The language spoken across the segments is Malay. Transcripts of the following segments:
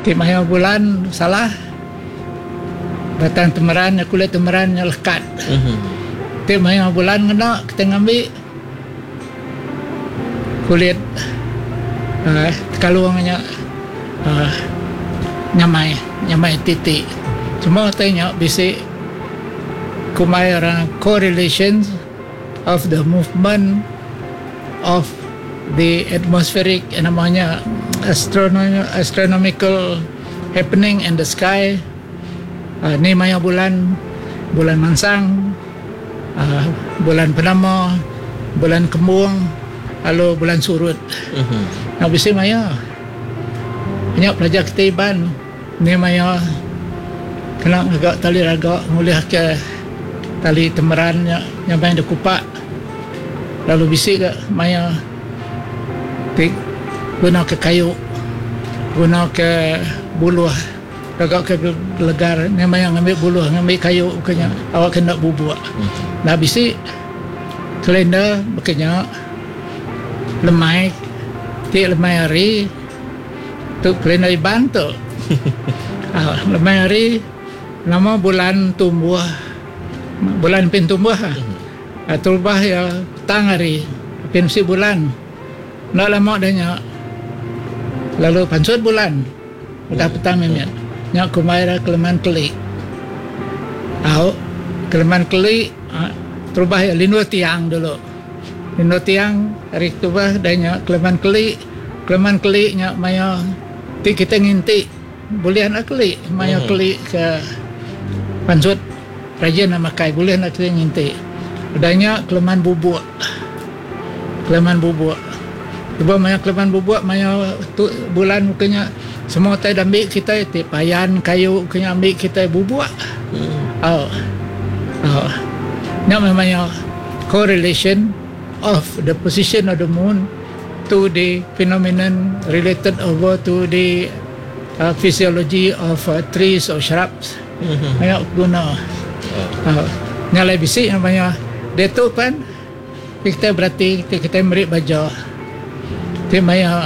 Ti maya bulan salah. Batang temeran, kulit temeran lekat. Ti maya bulan kena kita ngambil kulit kalungnya nyamai titik. Cuma tanya bisi kumai orang correlations of the movement of the atmospheric namanya astronomical happening in the sky. Ni maya bulan mansang, bulan penama, bulan kembung, lalu bulan surut. Nah bisi maya banyak pelajar kita iban ni maya kena agak tali agak mulih ke tali temeran yang main de kupak, lalu bisi ke maya guna ke kayu, guna ke buluh, agak ke legar ni maya ngambil buluh, ngambil kayu bukannya awak kena bubuk. Nah bisi kalender bukannya lemai hari tu kalender iban tu. Lemai hari nama bulan tumbuh, bulan pin tumbuh. Tumbuh ya tang hari pin si bulan. Nak lama danya. Lalu pansut bulan. Udah petang miat. Nyak kumaira keleman kelik. Keleman kelik tumbuh ya linu tiang dulu. Linu tiang hari tumbuh danya keleman kelik. Keleman keliknya maya ti kita nginti boleh nak kelik maya kelik ke pansut rajin nak makai boleh nak kita nginti. Adanya keleman bubuk. Cuba maya keleman bubuk maya tu bulan mukanya semua tai ambil kita ti payan kayu kena ambil kita bubuk. Nak memangnya correlation of the position of the moon to the phenomenon related over to the physiology of trees or shrubs. Banyak guna. Nyalai bisik namanya. Dia tu kan kita berarti kita merik baja. Dia maya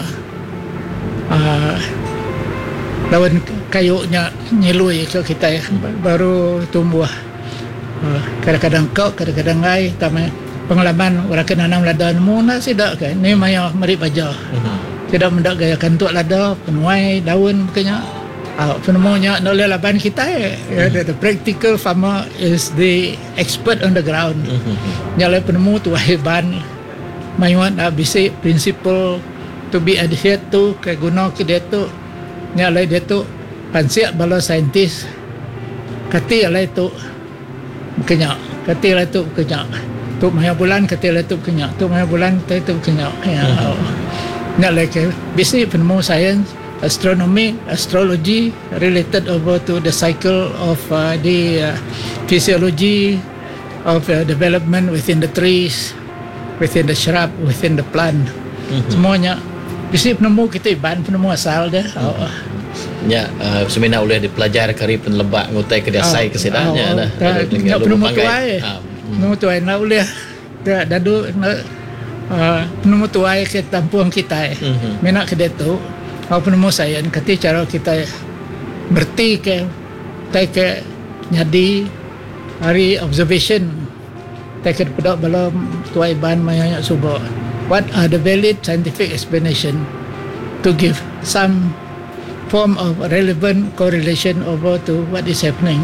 lawan kayunya nyelui ke kita baru tumbuh. Kadang-kadang kau, kadang-kadang ai tamai pengalaman orang kena nanam lada muna sidak kan ni maya merik baja. Tidak mendak gaya kantuk lada penuai daun bukannya penemunya oleh laban kita the practical farmer is the expert on the ground. Nyalai penemu tu heban mayuan bisi principle to be adhered to ke guna ke dia tu nyalai dia tu pansiak bala saintis kati alai tu bukannya kati alai tu bukannya tu maya bulan kati alai tu bukannya tu maya bulan tu bukannya nak like basic penemu science, astronomy, astrology related over to the cycle of the physiology of development within the trees, within the shrub, within the plant. Semuanya basic penemu kita iban penemu asal dah. Ya, semina boleh dipelajari kari penlebak ngutai kedasai kesedanya dah. Nak penemu tuai. Penemu tuai nak boleh dadu penemu tuai ke tampuang kita menak ke dia tu penemu sains kati cara kita berti ke ke nyadi hari observation tak ke pedak bala tuai ban maya suba what are the valid scientific explanation to give some form of relevant correlation over to what is happening.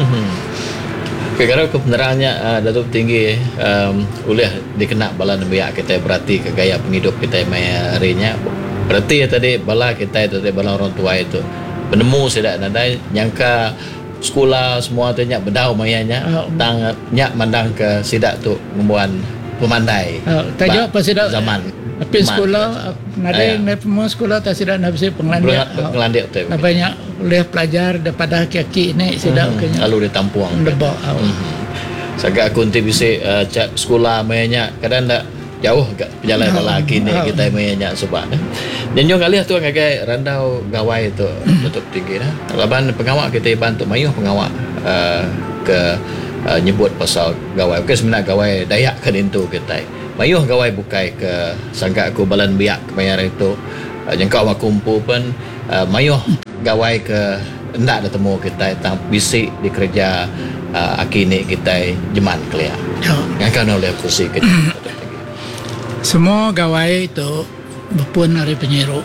Kalau kebenarannya Datuk Tinggi boleh dikenak bala biak kita berarti ke gaya penghidup kita maya harinya berarti tadi bala kita itu tadi bala orang tua itu penemu sedak nadai nyangka sekolah semua tu nyak bedau mayanya tang nyak mandang ke sidak tu membuat pemandai tajuk apa sidak zaman tapi sekolah nadai semua sekolah tak sidak nak bisa penglandik tu banyak boleh pelajar daripada kaki ni sidak lalu ditampuang lebak sagak aku nanti bisa cak sekolah mayanya kadang tak jauh kat perjalanan lagi ni kita mayanya sebab dan yang kali tu ngagai randau gawai tu Datuk Tinggi dah laban pengawak kita bantu mayuh pengawak ke nyebut pasal gawai okey sebenarnya gawai Dayak kan itu kita mayuh gawai bukai ke sagak aku balan biak kemayar itu jengkau kumpul pun mayuh gawai ke ndak ada temu kita tang bisik di kerja akini kita jeman kelia. Yang kan oleh kursi kita. Semua gawai itu berpun hari penyeru.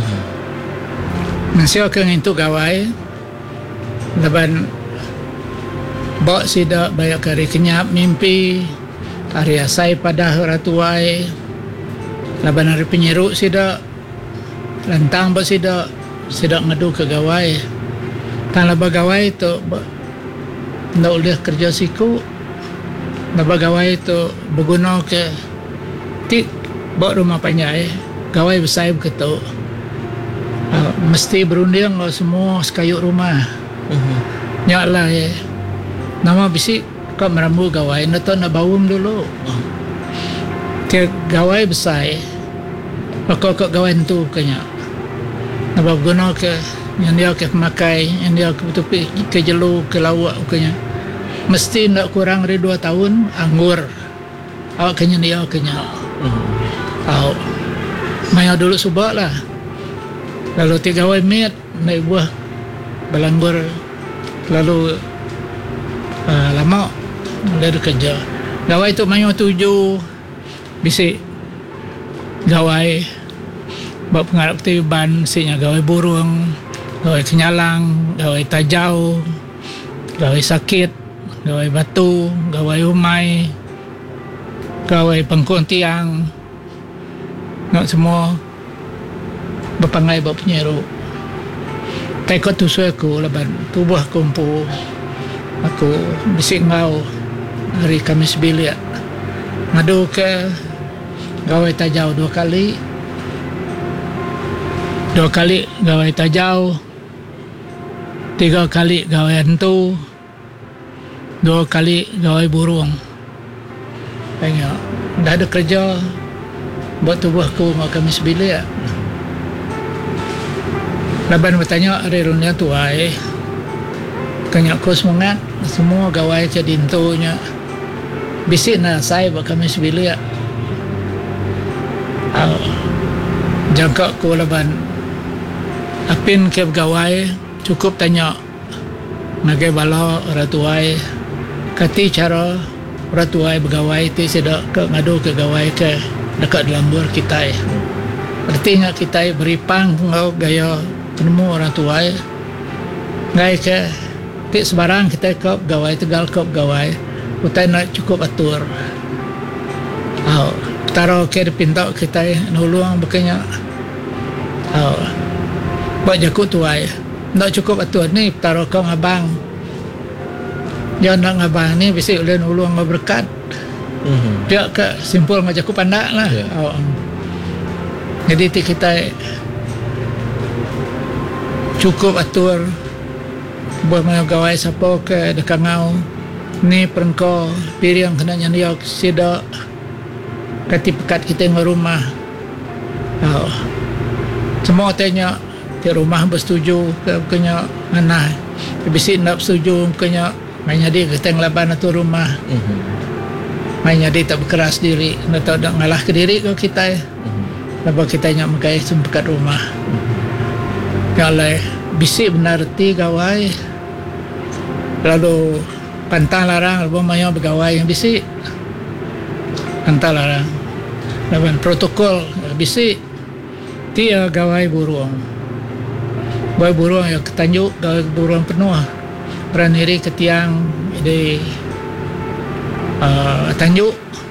Masih akan itu gawai laban bawa sida banyak kari kenyap mimpi hari asai pada ratuai laban hari penyeru sida lantang bawa sida ngadu ke gawai tan laba gawai itu ndak boleh kerja siku laba gawai itu berguna ke tik bawa rumah panjai gawai besar begitu mesti berunding semua sekayuk rumah nyak lah nama bisik kau merambu gawai nato na bawum dulu ke gawai besar kau gawai tu kanya nabab guna ke yang dia ke pemakai yang dia ke jelu ke lawak kanya mesti nak kurang dari 2 tahun anggur awak kanya dia kanya awak maya dulu subak lah lalu 3 gawai met naik buah balanggur lalu lama dari kerja gawai tu mayu 7 bisik gawai buat pengarap tiban sinya gawai burung gawai kenyalang gawai tajau gawai sakit gawai batu gawai umai gawai pengkong tiang nak semua berpangai buat penyeru tekot tu aku laban tubuh kumpu aku bisik ngau hari Kamis bilik ngadu ke gawai tajau 2 kali gawai tajau 3 kali gawai hantu 2 kali gawai burung tengok dah ada kerja buat tubuh aku mau Kamis bilik laban bertanya hari dunia tu kanyak ko semangat semua gawai ke dintonya bisik na saya buat Kamis bilik jangka ko laban apin ke gawai cukup tanya nagai bala ratuai kati cara ratuai bergawai ti sedak ke ngadu ke gawai ke dekat dalam luar kita artinya kita beri pang ngau gaya penemu orang tuai ngai ke ti sebarang kita ke gawai tegal ke gawai utai nak cukup atur taro ke pinta kita nulung bekanya buat jakut tuai nak cukup atur ni taro ke ngabang dia nak ngabang ni bisik boleh nulung berkat dia ke simpul macam aku pandak lah jadi kita cukup atur buat mana gawai siapa ke dekat ngau ni perengko piring kena nyandiak sida kati pekat kita ngau rumah semua tanya di rumah bersetuju ke kena mana bisik nak setuju kena main jadi kita ngelaban atur rumah main jadi tak berkeras diri nak tahu nak ngalah ke diri ke kita lepas kita nak makai sempekat rumah kalau bisik benar ti gawai lalu pantang larang lepas main bergawai yang bisik pantang larang lepas protokol bisik ti gawai burung yang ketanjuk gawai burung penuh beraniri ke tiang di tanjuk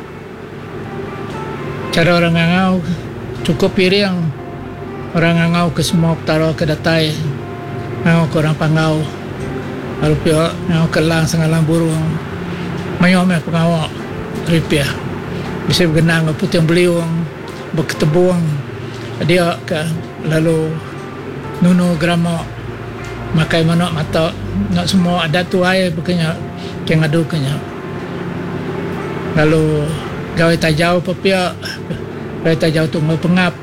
cara orang ngangau cukup piring orang ngangau ke semua taruh ke datai ngangau ke orang pangau lalu pihak ngangau ke lang sengalang burung mayom pengawak ripiah bisa bergenang ke putih beliung berketebung dia ke lalu nunu grama makai manok mata nak semua adat tu air bukannya yang ngadu kenya lalu gawai tajau pepia gawai tajau tu pengap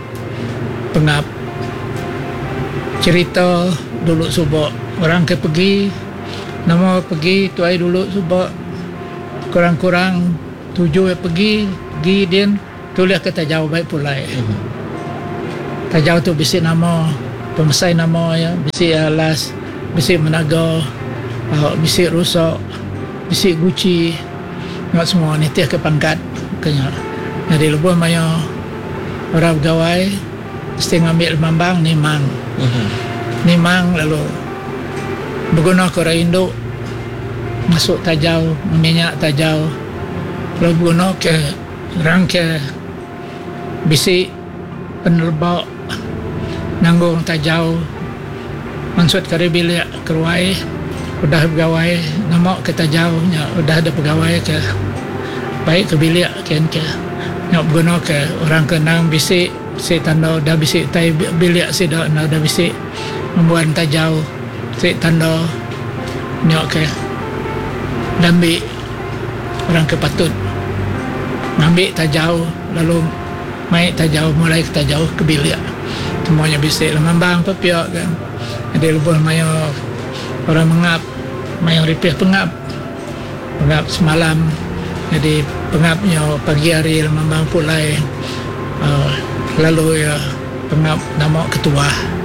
cerita dulu subak orang ke pergi nama pergi tu air dulu subak kurang-kurang 7 pergi din tulis ke tajau baik pulai tajau tu bisi nama pemasai nama ya, bisi alas, bisi menaga, bisi rusak, bisi guci, nggak semua ni tiap ke pangkat kena. Jadi lepas maya orang pegawai mesti ngambil mambang nimang. Nimang lalu berguna ke orang induk masuk tajau, minyak tajau, lalu berguna ke orang ke bisi penerbak nanggung tajau maksud kari bilik keruai udah pegawai nama ke tajau udah ada pegawai ke baik ke bilik kan ke nak berguna ke orang kenang bisi si tanda dah bisi tai bilik si dah bisi membuat tajau si tanda nyok ke dambi orang ke patut ngambil tajau lalu mai tajau mulai ke tajau ke bilik semuanya bisik lemambang pepiak kan. Jadi lepas mayo orang mengap mayo ripih pengap semalam, jadi pengapnya pagi hari lemambang pulai lalu ya pengap nama ketua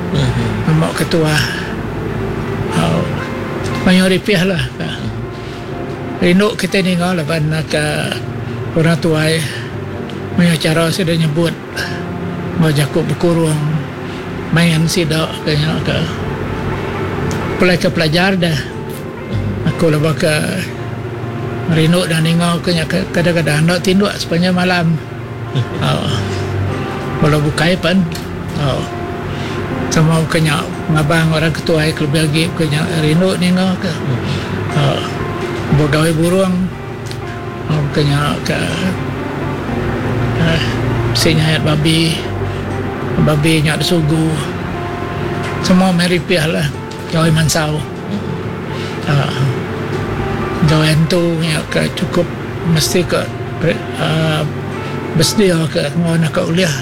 mayo ripih lah rindu kita ni ngau lepas nak orang tua mayo cara sudah nyebut mau jakuk berkurung main sidak kayaknya ke pulai ke pelajar dah aku lepas ke rindu dan ningau kayaknya kadang-kadang nak tinduk sepanjang malam kalau bukai pun sama kayaknya ngabang orang ketua kelebih lagi kayaknya rindu ningau ke pegawai burung kayaknya ke sinyayat babi nyak sugu semua meripih lah gawai mansau gawai tu nyak ke cukup mesti ke bersedia ke nak ke uliah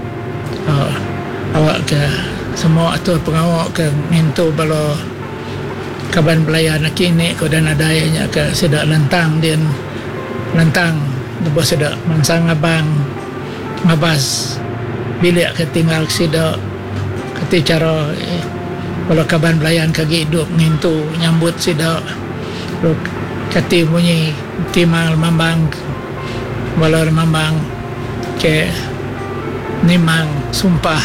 awak ke semua atur pengawak ke mintu bala kaban pelayan kini kau dan adanya ke sedak lentang lepas sedak mansang abang ngabas bilik ketinggal sida kati cara kalau kaban pelayan kaki hidup ngintu nyambut sida kati bunyi timal mambang walau mambang ke nimang sumpah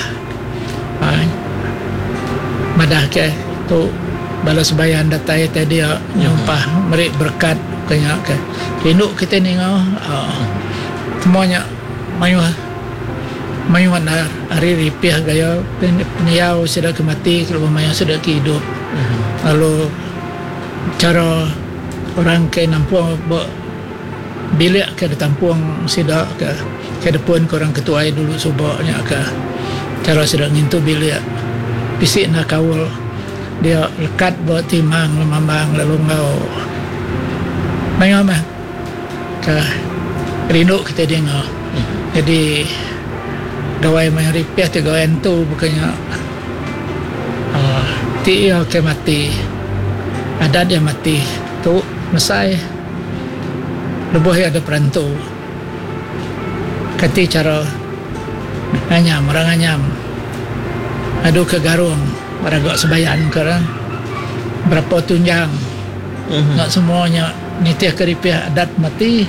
madah ke tu balas bayan datai tadi nyumpah merik berkat kanya ke induk kita ni semuanya mayuan hari ripih gaya penyau sudah kemati kalau mayau sudah hidup lalu cara orang ke nampung bilik ke tampung sudah ke depan ke orang ketua dulu subaknya ke cara sudah ngintu bilik bisik nak kawal dia lekat buat timang lemambang lalu ngau mayau mah ke rindu kita dengar jadi gawai main ripih tu gawai tu bukannya dia ke mati ada dia mati tu mesai lebih ada perantu kati cara orang nganyam adu ke garung baragak sebayan kerang berapa tunjang nak semuanya nitiah ke ripih adat mati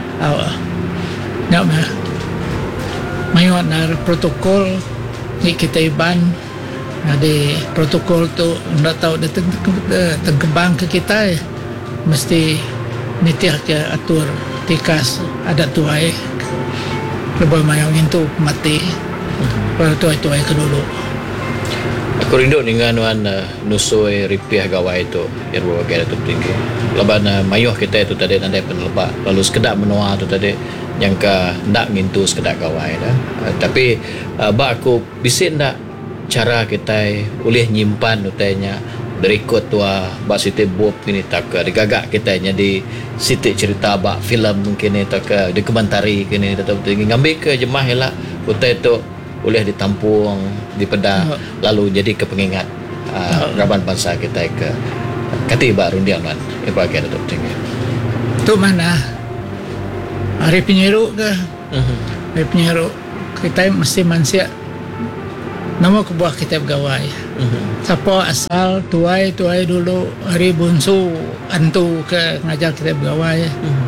nak mayuan na protokol ni kita iban ada protokol tu ndak tahu datang kembang ke kita mesti nitiah ke atur tikas adat tuai lebih mayang itu mati pada tuai ke dulu aku rindu dengan nusui ripih gawai itu yang berbagai tu tinggi leban mayuh kita itu tadi nanti penelebak lalu sekedar menua tu tadi yang ke ndak ngintu sekedar gawai dah tapi aku bisik ndak cara kita boleh nyimpan utainya berikut tua bak siti buap ini tak ke digagak kita jadi siti cerita bak filem mungkin itu ke dokumentari kini tetap tinggi ngambil ke jemaah lah utai itu boleh ditampung di pedah lalu jadi ke pengingat raban bangsa kita ke katiba rundian man ibagai tetap tinggi tu mana hari penyeruk ke hari penyeruk kita mesti manusia nama kebuah kita pegawai Siapa asal tuai dulu hari bungsu antu ke ngajar kita bergawai.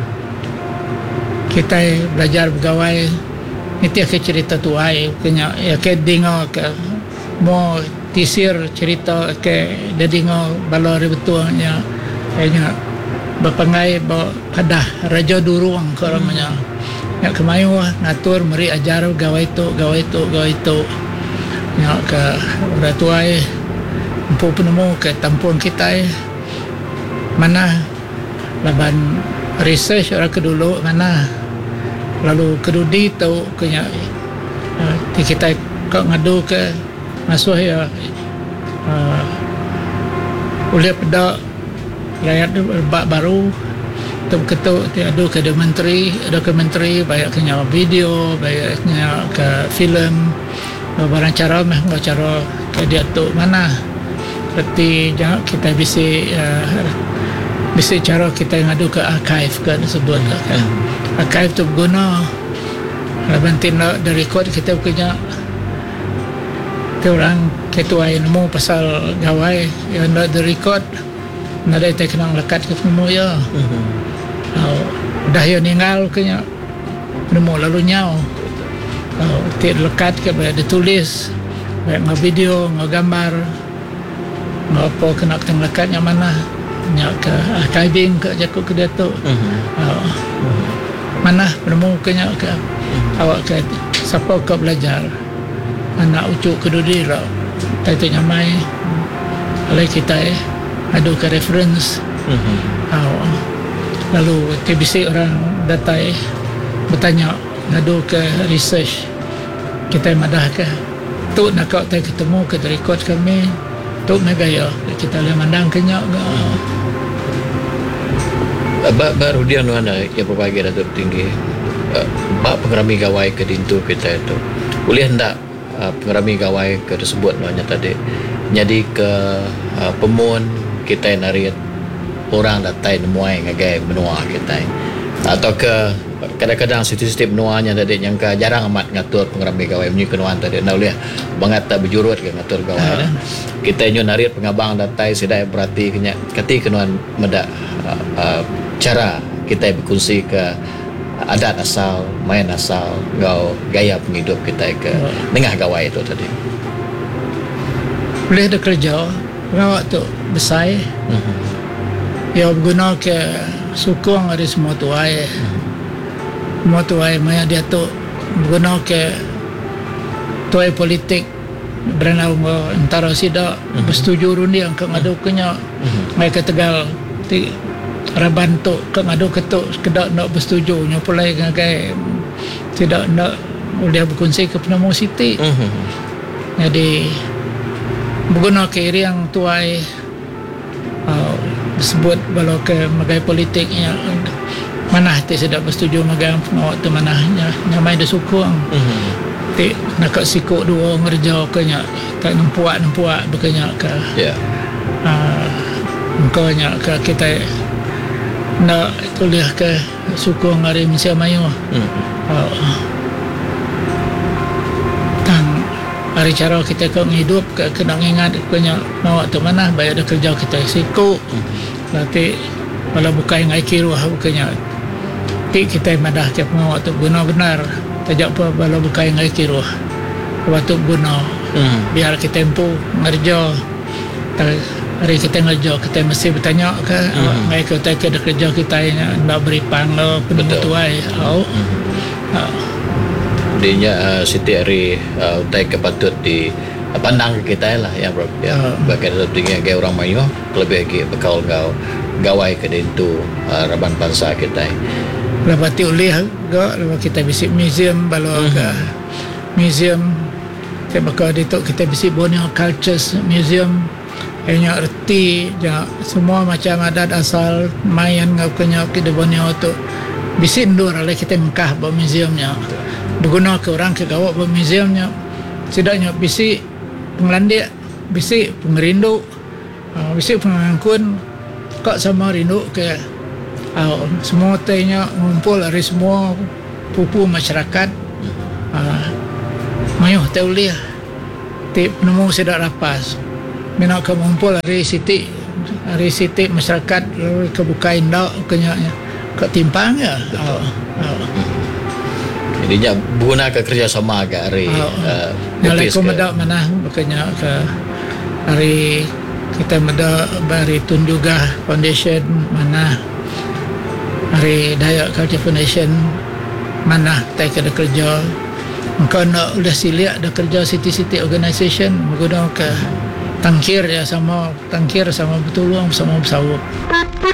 Kita belajar bergawai itu ke cerita tuai kena ya ke dengar ke mau tisir cerita ke dia dengar balor betulnya kayaknya berpangai pada raja durung ke orangnya ya kemayu ngatur meri ajar gawai itu ya ke udah tuai empu penemu ke tampuan kita mana laban research orang kedulu mana lalu kedudi tahu kenya kita kau ngadu ke masuk ya oleh pada rakyat baru ketuk adu ke dokumentari banyaknya video banyaknya ke filem barang cara cara ke dia tu mana seperti kita bisa cara kita ngadu ke archive kan sebut kan archive tu guna laban dari record kita punya orang ketua yang nemu pasal gawai yang ada record nada kita kenang lekat ke nemu ya dah yang ninggal kenya nemu lalu nyau tidak lekat ke banyak ditulis banyak video gambar apa kena ketang lekatnya mana nya ke archiving ke jakut ke dia tu mana nemu kenya ke awak ke siapa kau belajar anak ucuk kedudi lah itu nyamai oleh kita ada ke reference lalu TBC orang datai bertanya ada ke research kita madah ke tu nak kau ketemu ke record kami tu megaya kita le mandang kenyak baru dia mana yang berbagi Datuk Tinggi bab pengerami gawai ke dintu kita itu boleh hendak pengerami gawai ke tersebut namanya tadi jadi ke pemun kita narit orang datai nemuai ngagai menua kita atau ke kadang-kadang siti-siti menuanya tadi yang ke jarang amat ngatur pengerami gawai punya kenuan tadi nak boleh banget tak berjurut ke ngatur gawai kita nyu narit pengabang datai sidai berarti kenya kati kenuan medak cara kita berkongsi ke adat asal, main asal, gaya penghidup kita ke tengah gawai itu tadi. Boleh ada kerja, pengawak tu besar. Ya berguna ke sukung ada semua tuai. Semua tuai maya dia tu berguna ke tuai politik berenau antara sida bersetuju rundi yang ngadu kenya mereka Tegal Raban tu ngadu ketuk kedak nak bersetuju nyopulai ngagai tidak nak boleh berkongsi ke penemu siti. Jadi berguna ke yang tuai sebut kalau ke magai politiknya mana ti tidak bersetuju magai pengawak tu mana nyamai dah sukung. Ti nak sikuk dua ngerja kenya tak nempuak bekenya ke. Engkaunya ke kita nak kuliah ke suku ngari Malaysia Melayu. Tang hari cara kita kau hidup kena ingat punya mau tu mana bayar ada kerja kita siku. Nanti kalau bukan ngai kiru bukannya. Ti kita madah ke pengawak tu guna benar. Tajak apa kalau bukan ngai kiru. Waktu guna. Biar kita tempu ngerja. Hari kita ngerja kita mesti bertanya ke mereka kita ada kerja kita nak beri panglo penentuai dinya Siti Ari utai kepatut di pandang kita lah ya bro ya bagian tinggi ke orang Melayu lebih lagi bekal gawai ke dintu Raban bangsa kita lebati oleh kita visit museum balau ke museum kita bakal kita visit Borneo Cultures Museum hanya erti semua macam adat asal main ngapnya ke Borneo tu bisi ndur oleh kita mengkah bawa museumnya berguna ke orang ke gawak bawa museumnya setidaknya bisi penglandik bisi pengerindu bisi pengangkun kak sama rindu ke semua tanya ngumpul dari semua pupu masyarakat mayuh tauliah tip nemu sedak rapas mina kemumpul hari siti masyarakat kebukain dak kenyaknya ke timpang ya. Jadinya guna ke kerjasama ke hari nyalai ko meda mana bukannya ke hari kita meda bari Tunjugah Foundation mana hari Dayak Culture Foundation mana kita ada kerja mungkin udah silia ada kerja city organization menggunakan ke tangkir sama betul luang sama bersawuk.